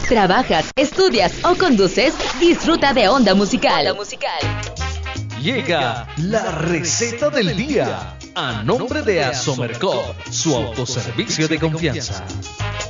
¿Trabajas, estudias o conduces? Disfruta de Onda Musical. Llega la receta del día a nombre de Asomercop, su autoservicio de confianza.